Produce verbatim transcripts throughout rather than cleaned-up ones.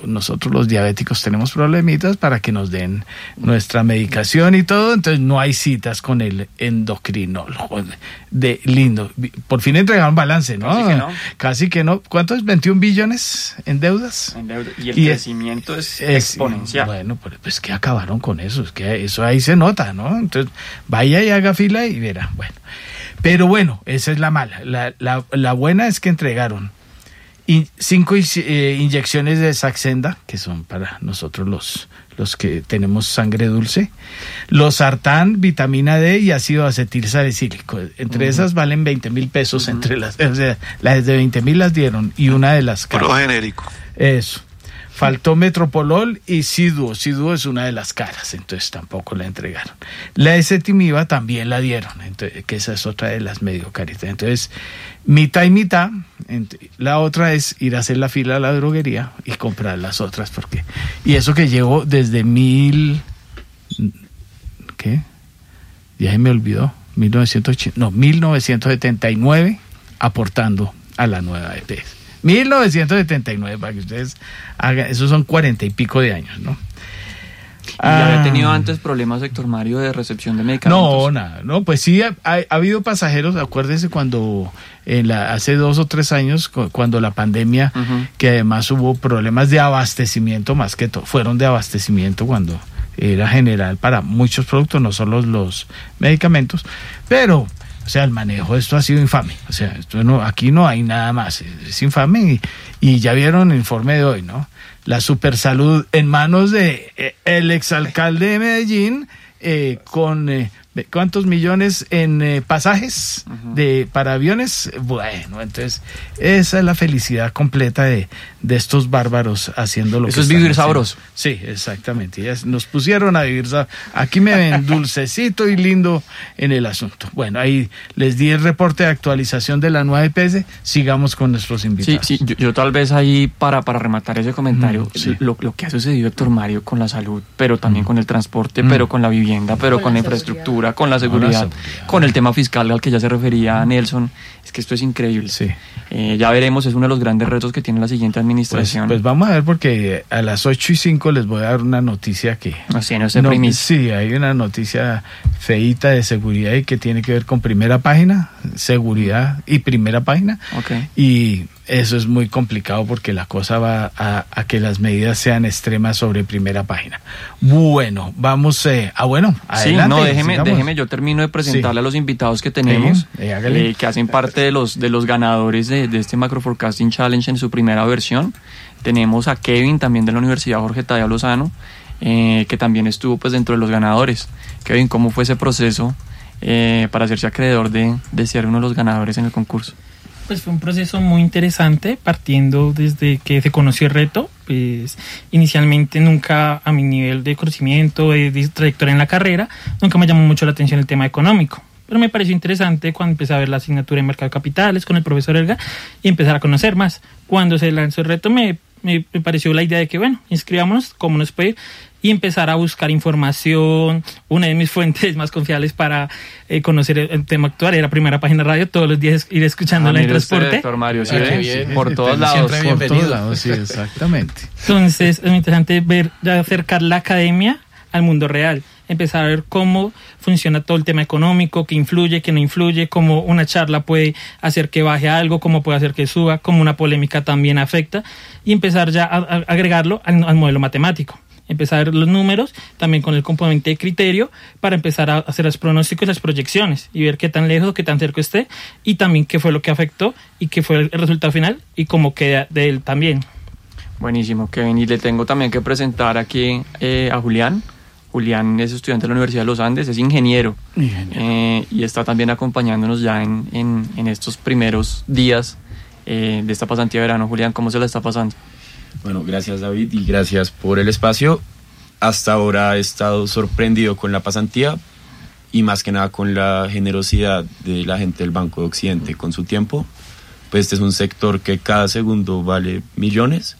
nosotros los diabéticos tenemos problemitas para que nos den nuestra medicación y todo, entonces no hay citas con el endocrinólogo. De lindo. Por fin entregaron balance, ¿no? Casi que no. Casi que no. ¿Cuánto es? ¿veintiún billones en deudas? En deuda. Y el y crecimiento es, es exponencial. Bueno, pues que acabaron con eso, es que eso ahí se nota, ¿no? Entonces, vaya y haga fila y verá. Bueno, pero bueno, esa es la mala. La, la, la buena es que entregaron in, cinco eh, inyecciones de Saxenda, que son para nosotros los, los que tenemos sangre dulce, los sartán, vitamina D y ácido acetil salicílico. Entre uh-huh. esas valen veinte mil pesos, uh-huh. entre las, o sea, las de veinte mil las dieron y una de las caras. Puro genérico. Eso. Faltó Metropolol y Siduo. Siduo es una de las caras, entonces tampoco la entregaron. La ezetimiba también la dieron, entonces, que esa es otra de las medio caritas. Entonces, mitad y mitad. La otra es ir a hacer la fila a la droguería y comprar las otras, porque y eso que llevo desde mil... ¿Qué? Ya se me olvidó. mil novecientos ochenta, no, mil novecientos setenta y nueve aportando a la nueva E P S. mil novecientos setenta y nueve, para que ustedes hagan, esos son cuarenta y pico de años, ¿no? ¿Y ah, había tenido antes problemas, Héctor Mario, de recepción de medicamentos? No, nada, no, pues sí, ha, ha, ha habido pasajeros, acuérdense cuando, en la, hace dos o tres años, cuando la pandemia, uh-huh. que además hubo problemas de abastecimiento, más que todo, fueron de abastecimiento cuando era general para muchos productos, no solo los medicamentos, pero... O sea, el manejo de esto ha sido infame. O sea, esto no, aquí no hay nada más. Es infame y, y ya vieron el informe de hoy, ¿no? La supersalud en manos de eh, el exalcalde de Medellín eh, con eh, ¿cuántos millones en eh, pasajes uh-huh. de para aviones? Bueno, entonces esa es la felicidad completa de, de estos bárbaros haciendo lo Eso que es vivir sabroso. Sí, exactamente. Ya nos pusieron a vivir sabroso. Aquí me ven dulcecito y lindo en el asunto. Bueno, ahí les di el reporte de actualización de la nueva E P S. Sigamos con nuestros invitados. Sí, sí, yo, yo tal vez ahí para, para rematar ese comentario, mm, sí. lo, lo que ha sucedido, Héctor Mario, con la salud, pero también mm. con el transporte, mm. pero con la vivienda, pero con, con la infraestructura, con la seguridad, con, la seguridad, con el tema fiscal al que ya se refería Nelson, es que esto es increíble. Sí. Eh, ya veremos, es uno de los grandes retos que tiene la siguiente administración. Pues, pues vamos a ver, porque a las ocho y cinco les voy a dar una noticia que... Así no se no, primicia. Sí, hay una noticia feíta de seguridad y que tiene que ver con primera página, seguridad y primera página. Okay. Y eso es muy complicado porque la cosa va a, a que las medidas sean extremas sobre primera página. Bueno, vamos eh, a bueno, adelante. Sí, no, déjeme, déjeme, yo termino de presentarle sí. a los invitados que tenemos, sí, eh, eh, que hacen parte de los, de los ganadores de, de este Macro Forecasting Challenge en su primera versión. Tenemos a Kevin, también de la Universidad Jorge Tadeo Lozano, eh, que también estuvo pues dentro de los ganadores. Kevin, ¿cómo fue ese proceso eh, para hacerse acreedor de, de ser uno de los ganadores en el concurso? Pues fue un proceso muy interesante, partiendo desde que se conoció el reto. Pues inicialmente nunca a mi nivel de conocimiento, de, de trayectoria en la carrera, nunca me llamó mucho la atención el tema económico. Pero me pareció interesante cuando empecé a ver la asignatura en Mercado de Capitales con el profesor Elga y empezar a conocer más. Cuando se lanzó el reto me, me, me pareció la idea de que, bueno, inscribámonos, cómo nos puede ir, y empezar a buscar información. Una de mis fuentes más confiables para eh, conocer el, el tema actual era Primera Página Radio, todos los días ir escuchándola ah, en transporte. Héctor Mario, sí, ah, sí, sí, por sí, todos lados. Por todos lados, sí, exactamente. Entonces es muy interesante ver, acercar la academia al mundo real. Empezar a ver cómo funciona todo el tema económico, qué influye, qué no influye, cómo una charla puede hacer que baje algo, cómo puede hacer que suba, cómo una polémica también afecta, y empezar ya a, a agregarlo al, al modelo matemático. Empezar a ver los números, también con el componente de criterio, para empezar a hacer los pronósticos y las proyecciones, y ver qué tan lejos, qué tan cerca esté, y también qué fue lo que afectó, y qué fue el resultado final, y cómo queda de él también. Buenísimo, Kevin, y le tengo también que presentar aquí eh, a Julián. Julián es estudiante de la Universidad de los Andes, es ingeniero, ingeniero. Eh, y está también acompañándonos ya en, en, en estos primeros días eh, de esta pasantía de verano. Julián, ¿cómo se la está pasando? Bueno, gracias David y gracias por el espacio. Hasta ahora he estado sorprendido con la pasantía y más que nada con la generosidad de la gente del Banco de Occidente con su tiempo. Pues este es un sector que cada segundo vale millones.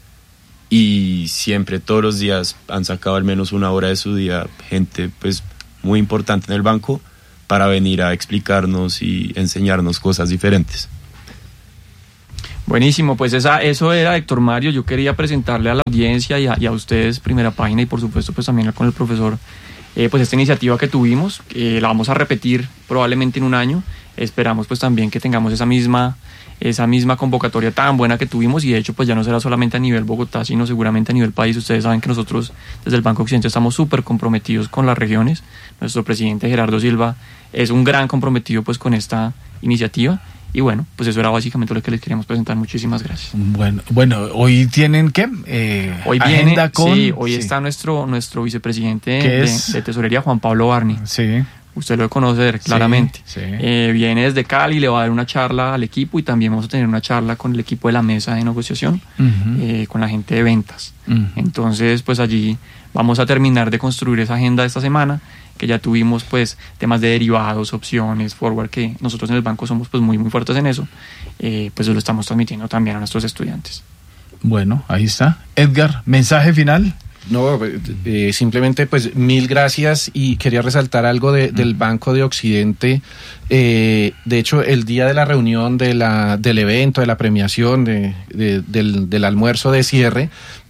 Y siempre, todos los días, han sacado al menos una hora de su día gente pues muy importante en el banco para venir a explicarnos y enseñarnos cosas diferentes. Buenísimo, pues esa, eso era Héctor Mario. Yo quería presentarle a la audiencia y a, y a ustedes Primera Página y por supuesto pues también con el profesor eh, pues esta iniciativa que tuvimos, eh, la vamos a repetir probablemente en un año. Esperamos pues también que tengamos esa misma, esa misma convocatoria tan buena que tuvimos y de hecho pues ya no será solamente a nivel Bogotá, sino seguramente a nivel país. Ustedes saben que nosotros desde el Banco Occidente estamos súper comprometidos con las regiones. Nuestro presidente Gerardo Silva es un gran comprometido pues con esta iniciativa. Y bueno, pues eso era básicamente lo que les queríamos presentar. Muchísimas gracias. Bueno, bueno, hoy tienen qué? Eh, hoy viene, con, sí, hoy sí. está nuestro nuestro vicepresidente de, de Tesorería, Juan Pablo Barney. Sí. Usted lo debe conocer claramente. Sí, sí. Eh, viene desde Cali, le va a dar una charla al equipo y también vamos a tener una charla con el equipo de la mesa de negociación, uh-huh. eh, con la gente de ventas. Uh-huh. Entonces, pues allí vamos a terminar de construir esa agenda de esta semana, que ya tuvimos pues temas de derivados, opciones, forward, que nosotros en el banco somos pues muy muy fuertes en eso, eh, pues lo estamos transmitiendo también a nuestros estudiantes. Bueno, ahí está. Edgar, mensaje final. No, eh, simplemente pues mil gracias y quería resaltar algo de, del Banco de Occidente. Eh, de hecho, el día de la reunión de la, del evento, de la premiación, de, de, del, del almuerzo de cierre,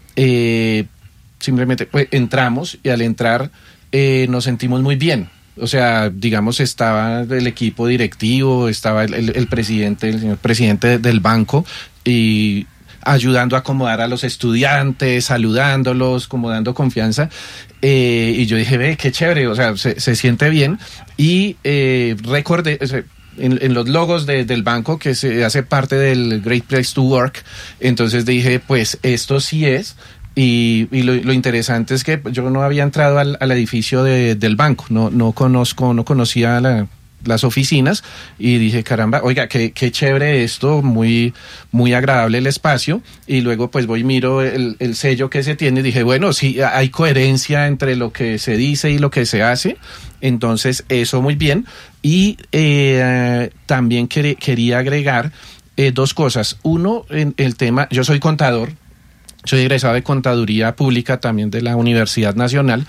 eh, simplemente pues entramos y al entrar eh, nos sentimos muy bien. O sea, digamos, estaba el equipo directivo, estaba el, el, el presidente, el señor presidente del banco y ayudando a acomodar a los estudiantes, saludándolos, como dando confianza. Eh, y yo dije, ve, qué chévere, o sea, se, se siente bien. Y eh, recordé, o sea, en, en los logos de, del banco, que se hace parte del Great Place to Work, entonces dije, pues esto sí es. Y, y lo, lo interesante es que yo no había entrado al, al edificio de, del banco, no, no conozco, no conocía la... las oficinas y dije, caramba, oiga, qué, qué chévere esto, muy, muy agradable el espacio. Y luego pues voy y miro el, el sello que se tiene y dije, bueno, sí, hay coherencia entre lo que se dice y lo que se hace, entonces eso muy bien. Y eh, también quer, quería agregar eh, dos cosas. Uno, en el tema, yo soy contador, soy egresado de Contaduría Pública también de la Universidad Nacional,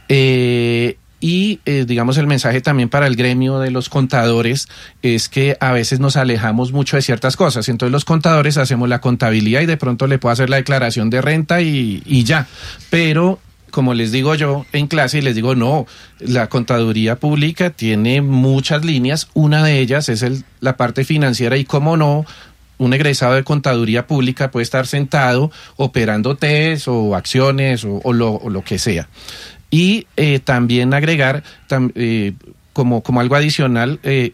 eh, y eh, digamos el mensaje también para el gremio de los contadores es que a veces nos alejamos mucho de ciertas cosas. Entonces los contadores hacemos la contabilidad y de pronto le puedo hacer la declaración de renta y, y ya. Pero como les digo yo en clase y les digo, no, la contaduría pública tiene muchas líneas. Una de ellas es el, la parte financiera y cómo no, un egresado de contaduría pública puede estar sentado operando T E S o acciones o, o, lo, o lo que sea. Y eh, también agregar, tam, eh, como, como algo adicional, eh,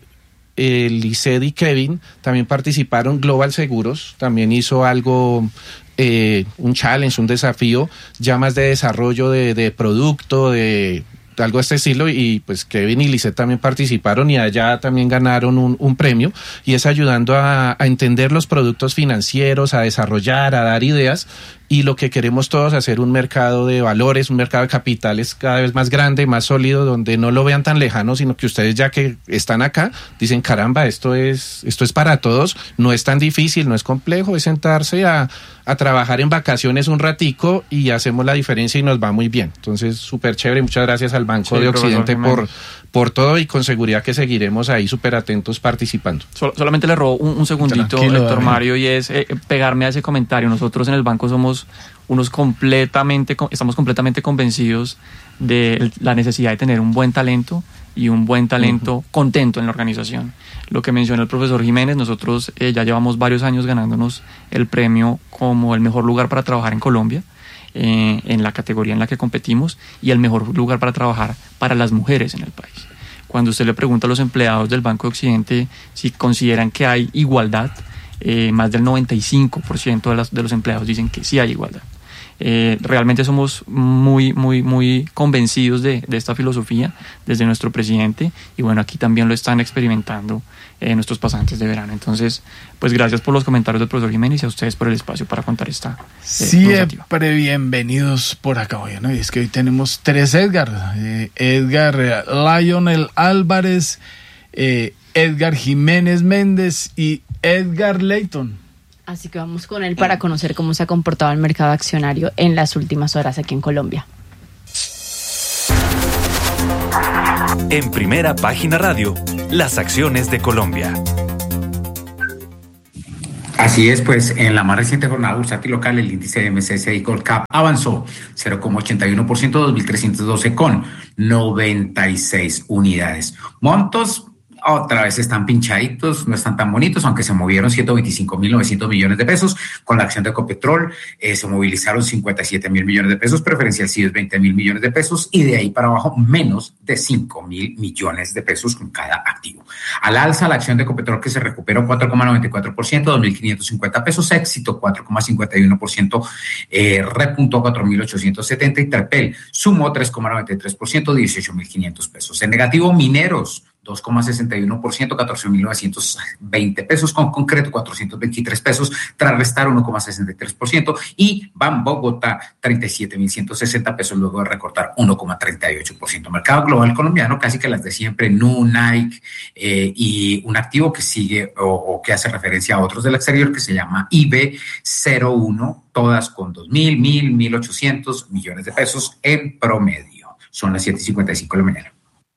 el Liced y Kevin también participaron, Global Seguros también hizo algo, eh, un challenge, un desafío, ya más de desarrollo de, de producto, de algo de este estilo, y pues Kevin y Liced también participaron y allá también ganaron un, un premio, y es ayudando a, a entender los productos financieros, a desarrollar, a dar ideas. Y lo que queremos todos, hacer un mercado de valores, un mercado de capitales cada vez más grande, más sólido, donde no lo vean tan lejano, sino que ustedes ya que están acá, dicen, caramba, esto es, esto es para todos, no es tan difícil, no es complejo, es sentarse a, a trabajar en vacaciones un ratico y hacemos la diferencia y nos va muy bien. Entonces, súper chévere, muchas gracias al Banco sí, de Occidente por, por todo, y con seguridad que seguiremos ahí súper atentos participando. Sol, solamente le robo un, un segundito, Héctor Mario, y es eh, pegarme a ese comentario. Nosotros en el banco somos unos completamente, estamos completamente convencidos de la necesidad de tener un buen talento y un buen talento uh-huh. contento en la organización. Lo que mencionó el profesor Jiménez, nosotros eh, ya llevamos varios años ganándonos el premio como el mejor lugar para trabajar en Colombia, eh, en la categoría en la que competimos, y el mejor lugar para trabajar para las mujeres en el país. Cuando usted le pregunta a los empleados del Banco de Occidente si consideran que hay igualdad, Eh, más del noventa y cinco por ciento de, las, de los empleados dicen que sí hay igualdad. Eh, realmente somos muy, muy, muy convencidos de, de esta filosofía desde nuestro presidente, y bueno, aquí también lo están experimentando eh, nuestros pasantes de verano. Entonces, pues gracias por los comentarios del profesor Jiménez y a ustedes por el espacio para contar esta eh, siempre bienvenidos por acá hoy, ¿no? Y es que hoy tenemos tres Edgar, eh, Edgar eh, Lionel Álvarez, eh, Edgar Jiménez Méndez y Edgar Leighton. Así que vamos con él para conocer cómo se ha comportado el mercado accionario en las últimas horas aquí en Colombia. En Primera Página Radio, las acciones de Colombia. Así es, pues en la más reciente jornada bursátil local el índice de M S C I Colcap avanzó cero coma ochenta y uno por ciento, dos mil trescientos doce con noventa y seis unidades. Montos otra vez están pinchaditos, no están tan bonitos, aunque se movieron ciento veinticinco mil novecientos millones de pesos. Con la acción de Ecopetrol eh, se movilizaron cincuenta y siete mil millones de pesos, preferencial C I E S veinte mil millones de pesos y de ahí para abajo menos de cinco mil millones de pesos con cada activo. Al alza la acción de Ecopetrol que se recuperó cuatro coma noventa y cuatro por ciento, dos mil quinientos cincuenta pesos, Éxito cuatro coma cincuenta y uno por ciento, eh, repuntó cuatro mil ochocientos setenta y Terpel sumó tres coma noventa y tres por ciento, dieciocho mil quinientos pesos. En negativo, Mineros dos coma sesenta y uno por ciento, catorce mil novecientos veinte pesos, con Concreto cuatrocientos veintitrés pesos, tras restar uno coma sesenta y tres por ciento y Ban Bogotá treinta y siete mil ciento sesenta pesos luego de recortar uno coma treinta y ocho por ciento. Mercado global colombiano, casi que las de siempre, N U, Nike eh, y un activo que sigue o, o que hace referencia a otros del exterior que se llama I B cero uno, todas con dos mil, mil, mil ochocientos millones de pesos en promedio. Son las siete y cincuenta y cinco de la mañana.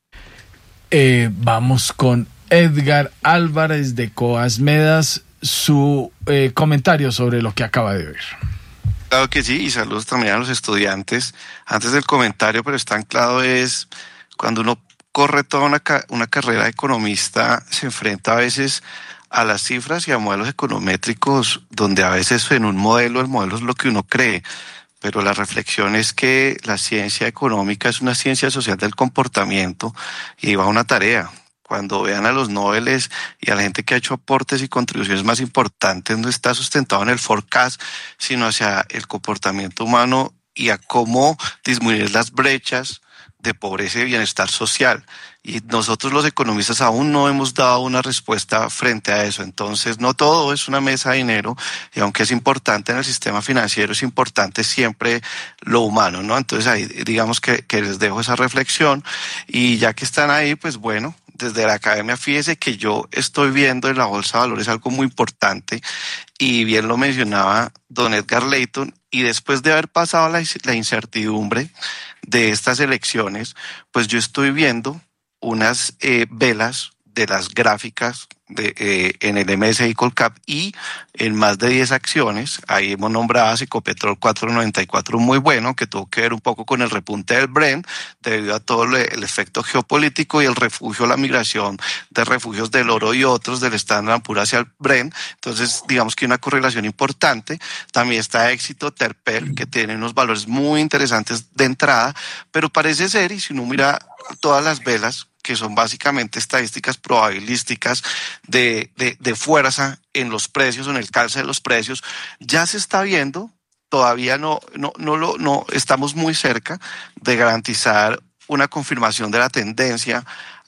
Eh, vamos con Edgar Álvarez de Coasmedas, su eh, comentario sobre lo que acaba de oír. Claro que sí, y saludos también a los estudiantes. Antes del comentario, pero está anclado, es cuando uno corre toda una, una carrera de economista, se enfrenta a veces a las cifras y a modelos econométricos, donde a veces en un modelo, el modelo es lo que uno cree. Pero la reflexión es que la ciencia económica es una ciencia social del comportamiento y va a una tarea. Cuando vean a los Nobeles y a la gente que ha hecho aportes y contribuciones más importantes, no está sustentado en el forecast, sino hacia el comportamiento humano y a cómo disminuir las brechas de pobreza y bienestar social. Y nosotros los economistas aún no hemos dado una respuesta frente a eso. Entonces, no todo es una mesa de dinero, y aunque es importante en el sistema financiero, es importante siempre lo humano, ¿no? Entonces, ahí digamos que, que les dejo esa reflexión, y ya que están ahí, pues bueno, desde la academia, fíjese que yo estoy viendo en la Bolsa de Valores algo muy importante, y bien lo mencionaba don Edgar Leyton, y después de haber pasado la, la incertidumbre de estas elecciones, pues yo estoy viendo unas eh, velas de las gráficas de, eh, en el M S C I Colcap y en más de diez acciones. Ahí hemos nombrado a Ecopetrol cuatro noventa y cuatro, muy bueno, que tuvo que ver un poco con el repunte del Brent debido a todo el, el efecto geopolítico y el refugio, la migración de refugios del oro y otros del Standard and Poor's hacia el Brent. Entonces, digamos que hay una correlación importante. También está Éxito, Terpel, que tiene unos valores muy interesantes de entrada, pero parece ser, y si uno mira todas las velas, que son básicamente estadísticas probabilísticas de, de, de fuerza en los precios o en el calce de los precios, ya se está viendo, todavía no, no, no, lo, no estamos muy cerca de garantizar una confirmación de la tendencia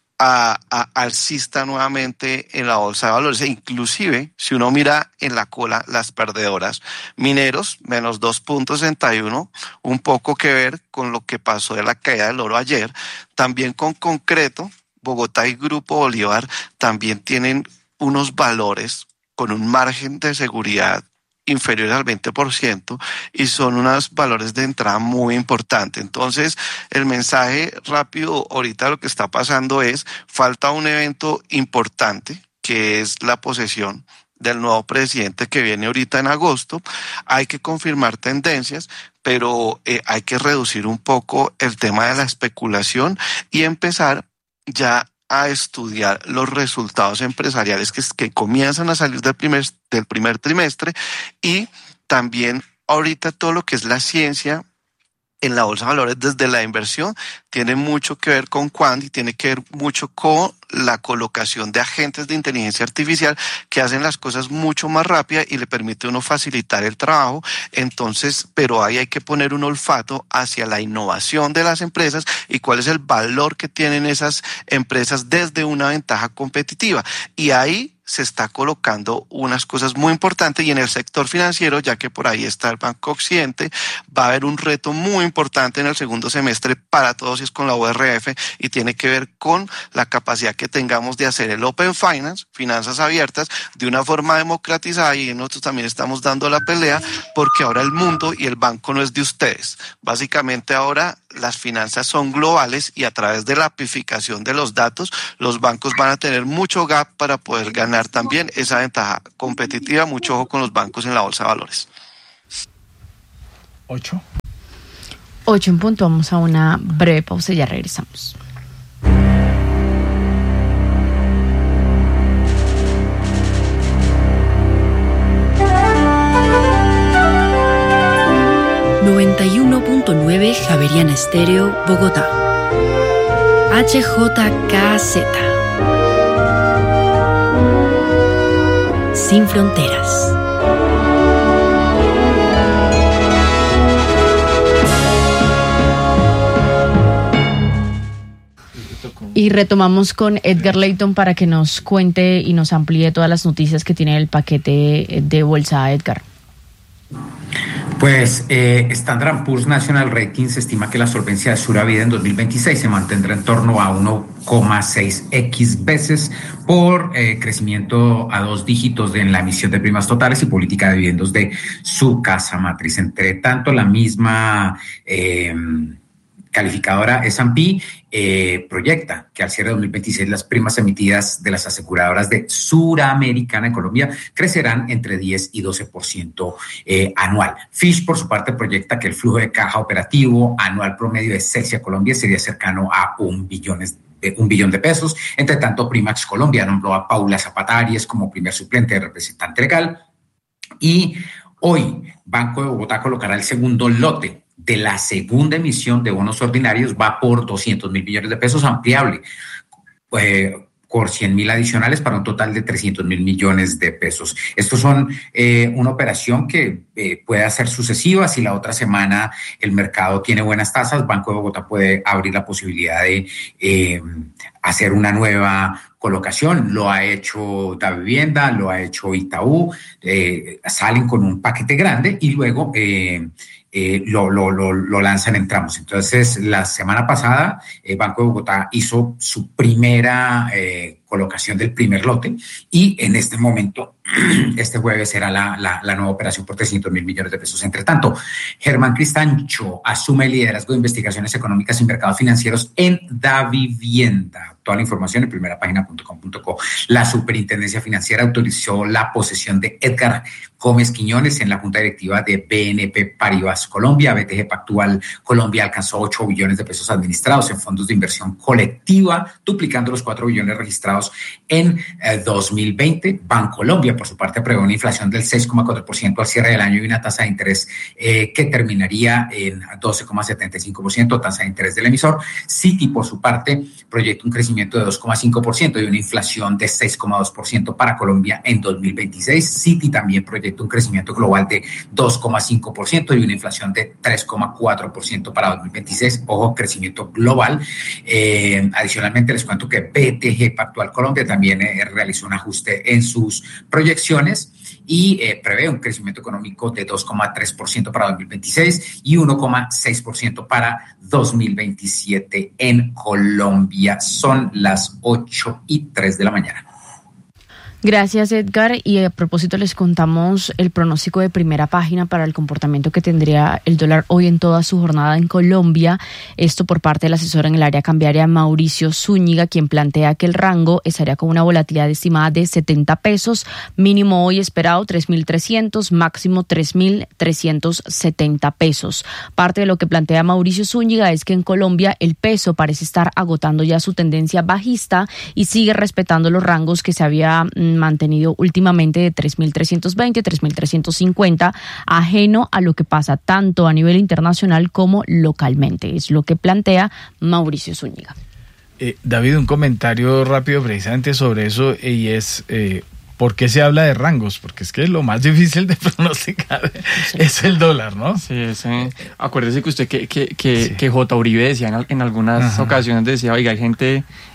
A, a, alcista nuevamente en la bolsa de valores. E inclusive, si uno mira en la cola las perdedoras, Mineros, menos dos punto sesenta y uno, un poco que ver con lo que pasó de la caída del oro ayer. También con Concreto, Bogotá y Grupo Bolívar también tienen unos valores con un margen de seguridad inferiores al veinte por ciento y son unos valores de entrada muy importantes. Entonces, el mensaje rápido ahorita lo que está pasando es, falta un evento importante, que es la posesión del nuevo presidente que viene ahorita en agosto. Hay que confirmar tendencias, pero eh, hay que reducir un poco el tema de la especulación y empezar ya a estudiar los resultados empresariales que, que comienzan a salir del primer, del primer trimestre, y también ahorita todo lo que es la ciencia en la bolsa de valores desde la inversión tiene mucho que ver con Quant y tiene que ver mucho con la colocación de agentes de inteligencia artificial que hacen las cosas mucho más rápidas y le permite a uno facilitar el trabajo. Entonces, pero ahí hay que poner un olfato hacia la innovación de las empresas y cuál es el valor que tienen esas empresas desde una ventaja competitiva. Y ahí se está colocando unas cosas muy importantes, y en el sector financiero, ya que por ahí está el Banco Occidente, va a haber un reto muy importante en el segundo semestre para todos negocios con la U R F y tiene que ver con la capacidad que tengamos de hacer el Open Finance, finanzas abiertas, de una forma democratizada, y nosotros también estamos dando la pelea porque ahora el mundo y el banco no es de ustedes. Básicamente ahora las finanzas son globales y a través de la amplificación de los datos, los bancos van a tener mucho gap para poder ganar también esa ventaja competitiva. Mucho ojo con los bancos en la bolsa de valores. Ocho. Ocho en punto, vamos a una breve pausa y ya regresamos. noventa y uno punto nueve Javeriana Estéreo, Bogotá. H J K Z. Sin fronteras. Y retomamos con Edgar Layton para que nos cuente y nos amplíe todas las noticias que tiene el paquete de bolsa. Edgar. Pues eh, Standard and Poor's National Ratings estima que la solvencia de Sura Vida en dos mil veintiséis se mantendrá en torno a uno coma seis equis veces por eh, crecimiento a dos dígitos de, en la emisión de primas totales y política de dividendos de su casa matriz. Entre tanto, la misma eh, calificadora S and P eh, proyecta que al cierre de dos mil veintiséis las primas emitidas de las aseguradoras de Suramericana en Colombia crecerán entre diez y doce por ciento eh, anual. Fitch, por su parte, proyecta que el flujo de caja operativo anual promedio de Celsia Colombia sería cercano a un billón de un billón de pesos. Entre tanto, Primax Colombia nombró a Paula Zapata Arias como primer suplente de representante legal. Y hoy, Banco de Bogotá colocará el segundo lote de la segunda emisión de bonos ordinarios, va por doscientos mil millones de pesos, ampliable eh, por cien mil adicionales para un total de trescientos mil millones de pesos. Estos son eh, una operación que eh, puede ser sucesiva. Si la otra semana el mercado tiene buenas tasas, Banco de Bogotá puede abrir la posibilidad de eh, hacer una nueva colocación. Lo ha hecho Da Vivienda, lo ha hecho Itaú, eh, salen con un paquete grande y luego eh, Eh, lo, lo, lo, lo lanzan en tramos. Entonces, la semana pasada, el Banco de Bogotá hizo su primera eh, colocación del primer lote y en este momento, este jueves será la, la, la nueva operación por trescientos mil millones de pesos. Entre tanto, Germán Cristancho asume el liderazgo de investigaciones económicas y mercados financieros en Da Vivienda. Toda la información en primera página punto com punto co. La Superintendencia Financiera autorizó la posesión de Edgar Gómez Quiñones en la Junta Directiva de B N P Paribas Colombia. B T G Pactual Colombia alcanzó ocho billones de pesos administrados en fondos de inversión colectiva, duplicando los cuatro billones registrados en eh, dos mil veinte. Bancolombia, por su parte, prevé una inflación del seis coma cuatro por ciento al cierre del año y una tasa de interés eh, que terminaría en doce coma setenta y cinco por ciento, tasa de interés del emisor. Citi, por su parte, proyecta un crecimiento de dos coma cinco por ciento y una inflación de seis coma dos por ciento para Colombia en dos mil veintiséis. Citi también proyecta un crecimiento global de dos coma cinco por ciento y una inflación de tres coma cuatro por ciento para dos mil veintiséis. Ojo, crecimiento global. Eh, adicionalmente, les cuento que B T G Pactual Colombia también eh, realizó un ajuste en sus proyecciones y eh, prevé un crecimiento económico de dos coma tres por ciento para dos mil veintiséis y uno coma seis por ciento para dos mil veintisiete en Colombia. Son las ocho y tres de la mañana. Gracias, Edgar. Y a propósito, les contamos el pronóstico de primera página para el comportamiento que tendría el dólar hoy en toda su jornada en Colombia. Esto por parte del asesor en el área cambiaria Mauricio Zúñiga, quien plantea que el rango estaría con una volatilidad estimada de setenta pesos, mínimo hoy esperado tres mil trescientos, máximo tres mil trescientos setenta pesos. Parte de lo que plantea Mauricio Zúñiga es que en Colombia el peso parece estar agotando ya su tendencia bajista y sigue respetando los rangos que se había mantenido últimamente de tres mil trescientos veinte, tres mil trescientos cincuenta, ajeno a lo que pasa tanto a nivel internacional como localmente. Es lo que plantea Mauricio Zúñiga. Eh, David, un comentario rápido precisamente sobre eso, y es eh, ¿por qué se habla de rangos? Porque es que lo más difícil de pronosticar sí. es el dólar, ¿no? Sí, sí. Acuérdese que usted que, que, que, sí. que J. Uribe decía en, en algunas Ajá. ocasiones, decía, oiga, hay gente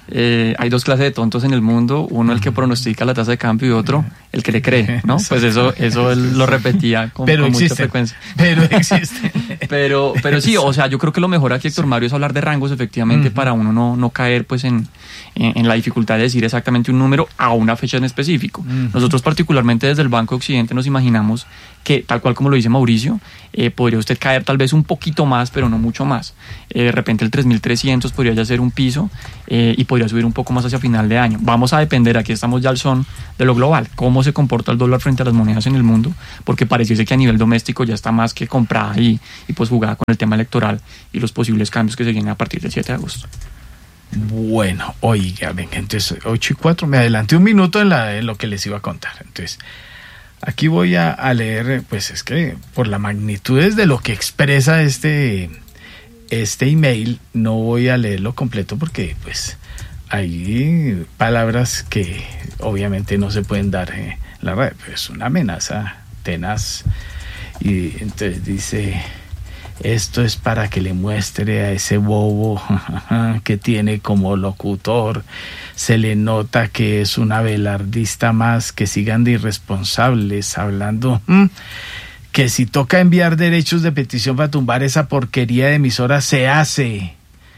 Eh, hay dos clases de tontos en el mundo, uno el que pronostica la tasa de cambio y otro el que le cree, ¿no? Pues eso eso él lo repetía con, pero con existe, mucha frecuencia. Pero existe. pero, pero sí, o sea, yo creo que lo mejor aquí, Héctor Mario, es hablar de rangos, efectivamente, uh-huh. para uno no, no caer pues en, en, en la dificultad de decir exactamente un número a una fecha en específico. Uh-huh. Nosotros particularmente desde el Banco de Occidente nos imaginamos que, tal cual como lo dice Mauricio, eh, podría usted caer tal vez un poquito más, pero no mucho más. Eh, de repente el tres mil trescientos podría ya ser un piso eh, y podría subir un poco más hacia final de año. Vamos a depender, aquí estamos ya al son de lo global, cómo se comporta el dólar frente a las monedas en el mundo, porque pareciese que a nivel doméstico ya está más que comprada y, y pues jugada con el tema electoral y los posibles cambios que se vienen a partir del siete de agosto. Bueno, oiga, venga, entonces ocho y cuatro, me adelanté un minuto en, la, en lo que les iba a contar. Entonces, aquí voy a, a leer, pues es que por la magnitud de lo que expresa este, este email, no voy a leerlo completo porque pues hay palabras que obviamente no se pueden dar en la red, pero es una amenaza tenaz. Y entonces dice: esto es para que le muestre a ese bobo que tiene como locutor, se le nota que es un abelardista más, que sigan de irresponsables hablando, que si toca enviar derechos de petición para tumbar esa porquería de emisora, se hace.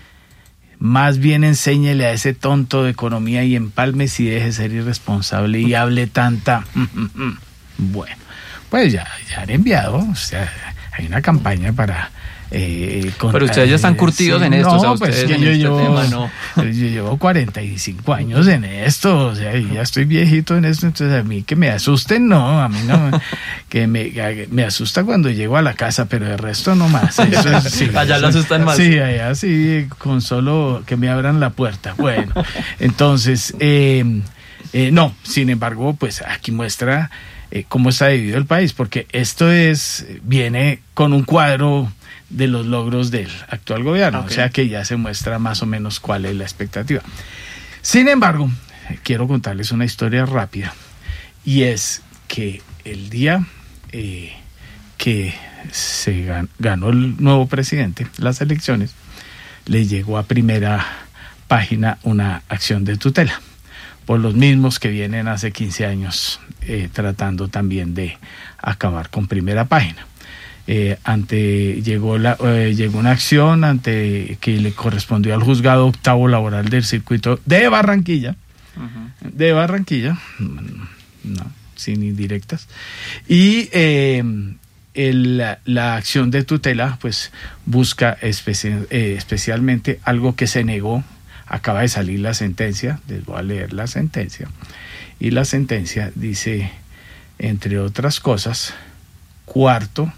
Más bien enséñele a ese tonto de economía y empalme si deje de ser irresponsable y hable tanta. Bueno, pues ya, ya han enviado, o sea, hay una campaña para... Eh, con, pero ustedes ya están curtidos sí, en esto, no, o sea, pues ustedes que en yo, este llevo, tema, no. yo llevo cuarenta y cinco años en esto, o sea, y ya estoy viejito en esto, entonces a mí que me asusten, no, a mí no, que me, me asusta cuando llego a la casa, pero el resto no más. Eso es, sí, allá eso, lo asustan más. Sí, allá sí, con solo que me abran la puerta. Bueno, entonces, eh, eh, no, sin embargo, pues aquí muestra eh, cómo está dividido el país, porque esto es, viene con un cuadro de los logros del actual gobierno, okay. O sea que ya se muestra más o menos cuál es la expectativa. Sin embargo, quiero contarles una historia rápida, y es que el día eh, que se gan- ganó el nuevo presidente las elecciones, le llegó a primera página una acción de tutela por los mismos que vienen hace quince años eh, tratando también de acabar con primera página. Eh, ante llegó la eh, llegó una acción ante que le correspondió al juzgado octavo laboral del circuito de Barranquilla, uh-huh. de Barranquilla, no, sin indirectas, y eh, el, la, la acción de tutela pues busca especi- eh, especialmente algo que se negó. Acaba de salir la sentencia, les voy a leer la sentencia, y la sentencia dice, entre otras cosas, cuarto,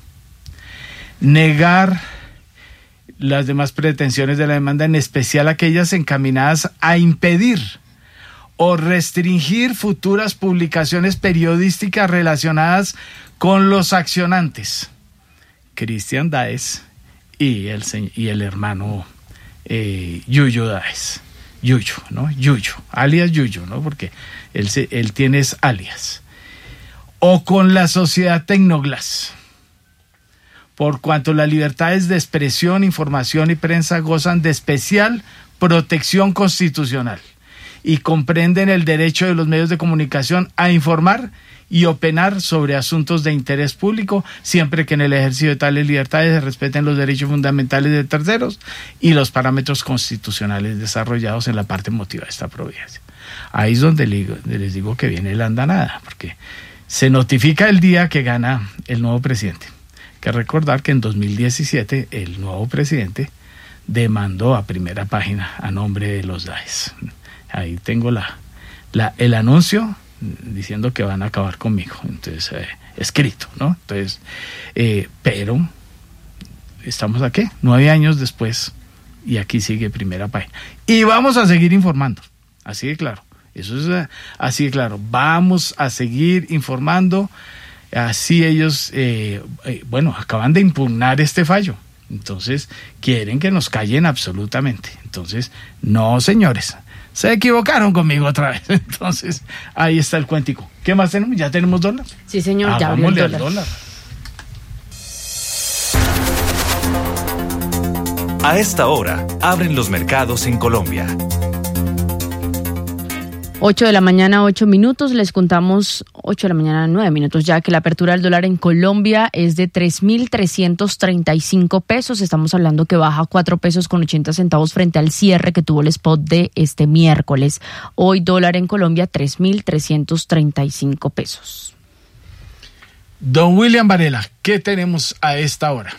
negar las demás pretensiones de la demanda, en especial aquellas encaminadas a impedir o restringir futuras publicaciones periodísticas relacionadas con los accionantes, Cristian Daes y el, y el hermano eh, Yuyo Daes. Yuyo, ¿no? Yuyo, alias Yuyo, ¿no? Porque él, se, él tiene es alias. O con la sociedad Tecnoglass, por cuanto las libertades de expresión, información y prensa gozan de especial protección constitucional y comprenden el derecho de los medios de comunicación a informar y opinar sobre asuntos de interés público, siempre que en el ejercicio de tales libertades se respeten los derechos fundamentales de terceros y los parámetros constitucionales desarrollados en la parte emotiva de esta providencia. Ahí es donde les digo que viene la andanada, porque se notifica el día que gana el nuevo presidente. Que recordar que en dos mil diecisiete el nuevo presidente demandó a primera página a nombre de los Daes. Ahí tengo la, la el anuncio diciendo que van a acabar conmigo, entonces eh, escrito, ¿no? Entonces, eh, pero estamos aquí, nueve años después, y aquí sigue primera página. Y vamos a seguir informando, así de claro, eso es uh, así de claro, vamos a seguir informando. Así ellos, eh, eh, bueno, acaban de impugnar este fallo, entonces quieren que nos callen absolutamente. Entonces, no, señores, se equivocaron conmigo otra vez. Entonces, ahí está el cuentico. ¿Qué más tenemos? ¿Ya tenemos dólar? Sí, señor, ya abrió el dólar. Al dólar. A esta hora, abren los mercados en Colombia. ocho de la mañana, ocho minutos, les contamos, ocho de la mañana, nueve minutos ya, que la apertura del dólar en Colombia es de tres mil trescientos treinta y cinco pesos, estamos hablando que baja cuatro pesos con ochenta centavos frente al cierre que tuvo el spot de este miércoles. Hoy dólar en Colombia, tres mil trescientos treinta y cinco pesos. Don William Varela, ¿qué tenemos a esta hora?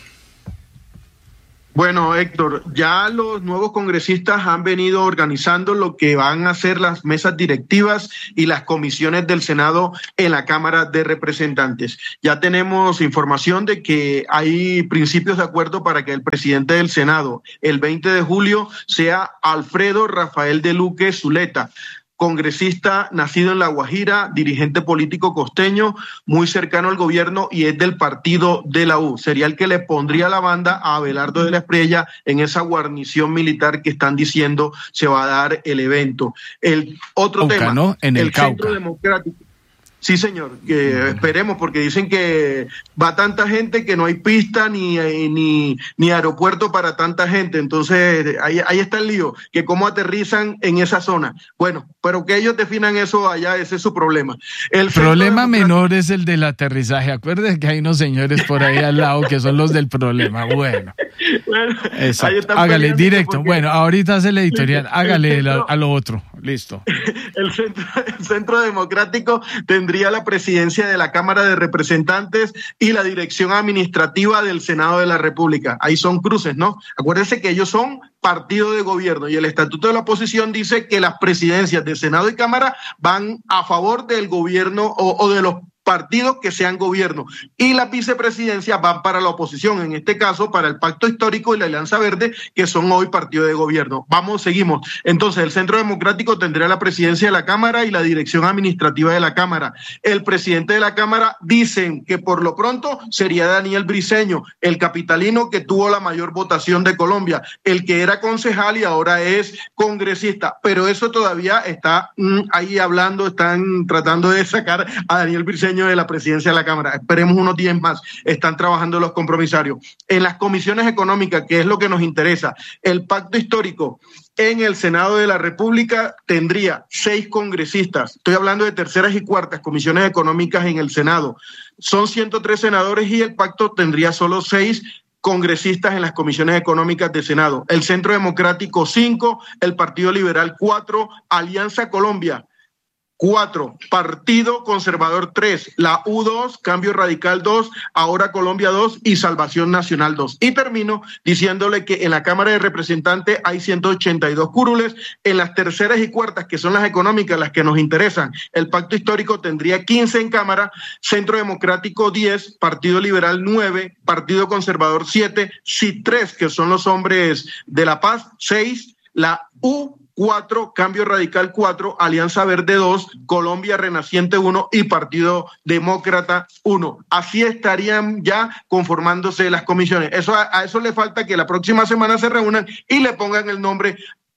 Bueno, Héctor, ya los nuevos congresistas han venido organizando lo que van a ser las mesas directivas y las comisiones del Senado en la Cámara de Representantes. Ya tenemos información de que hay principios de acuerdo para que el presidente del Senado el veinte de julio sea Alfredo Rafael de Luque Zuleta, congresista nacido en La Guajira, dirigente político costeño, muy cercano al gobierno y es del partido de la U. Sería el que le pondría la banda a Abelardo de la Espriella en esa guarnición militar que están diciendo se va a dar el evento. El otro Cauca, tema, ¿no? En el, el Centro Cauca. Democrático. Sí, señor, que esperemos, porque dicen que va tanta gente que no hay pista ni, ni, ni aeropuerto para tanta gente. Entonces, ahí, ahí está el lío, que cómo aterrizan en esa zona. Bueno, pero que ellos definan eso allá, ese es su problema. El problema menor es el del aterrizaje. Acuérdense que hay unos señores por ahí al lado que son los del problema. Bueno, bueno hágale directo. Porque... Bueno, ahorita hace el editorial, hágale el centro, a lo otro. Listo. El centro, el centro Democrático tendría la presidencia de la Cámara de Representantes y la dirección administrativa del Senado de la República. Ahí son cruces, ¿no? Acuérdense que ellos son partido de gobierno y el Estatuto de la Oposición dice que las presidencias de Senado y Cámara van a favor del gobierno o, o de los partidos que sean gobierno, y las vicepresidencias van para la oposición, en este caso para el Pacto Histórico y la Alianza Verde, que son hoy partido de gobierno. Vamos, seguimos. Entonces, el Centro Democrático tendría la presidencia de la Cámara y la dirección administrativa de la Cámara. El presidente de la Cámara dicen que por lo pronto sería Daniel Briceño, el capitalino que tuvo la mayor votación de Colombia, el que era concejal y ahora es congresista, pero eso todavía está mm, ahí hablando, están tratando de sacar a Daniel Briceño de la presidencia de la Cámara. Esperemos unos días más. Están trabajando los compromisarios. En las comisiones económicas, que es lo que nos interesa, el Pacto Histórico en el Senado de la República tendría seis congresistas. Estoy hablando de terceras y cuartas comisiones económicas en el Senado. Son ciento tres senadores y el pacto tendría solo seis congresistas en las comisiones económicas del Senado. El Centro Democrático, cinco, el Partido Liberal, cuatro, Alianza Colombia, cuatro, Partido Conservador tres, la U dos, Cambio Radical dos, Ahora Colombia dos y Salvación Nacional dos. Y termino diciéndole que en la Cámara de Representantes hay ciento ochenta y dos curules, en las terceras y cuartas, que son las económicas, las que nos interesan, el Pacto Histórico tendría quince en Cámara, Centro Democrático diez, Partido Liberal nueve, Partido Conservador siete, C I tres, que son los hombres de la paz, seis, la U cuatro, Cambio Radical cuatro, Alianza Verde dos, Colombia Renaciente uno y Partido Demócrata uno. Así estarían ya conformándose las comisiones. Eso, a, a eso le falta que la próxima semana se reúnan y le pongan el nombre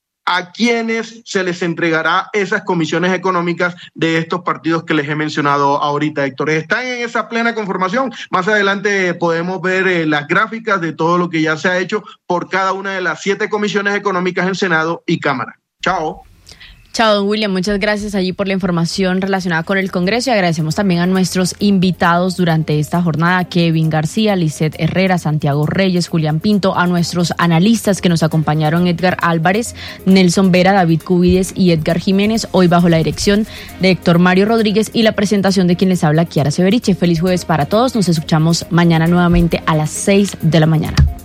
a quienes se les entregará esas comisiones económicas de estos partidos que les he mencionado ahorita, Héctor. Están en esa plena conformación. Más adelante podemos ver eh, las gráficas de todo lo que ya se ha hecho por cada una de las siete comisiones económicas en Senado y Cámara. Chao. Chao, don William. Muchas gracias allí por la información relacionada con el Congreso y agradecemos también a nuestros invitados durante esta jornada, Kevin García, Lisette Herrera, Santiago Reyes, Julián Pinto, a nuestros analistas que nos acompañaron, Edgar Álvarez, Nelson Vera, David Cubides y Edgar Jiménez, hoy bajo la dirección de Héctor Mario Rodríguez y la presentación de quien les habla, Kiara Severiche. Feliz jueves para todos. Nos escuchamos mañana nuevamente a las seis de la mañana.